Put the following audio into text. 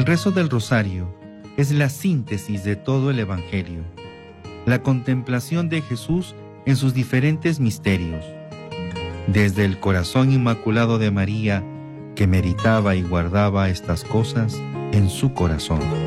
El rezo del rosario es la síntesis de todo el Evangelio, la contemplación de Jesús en sus diferentes misterios, desde el corazón inmaculado de María, que meditaba y guardaba estas cosas en su corazón.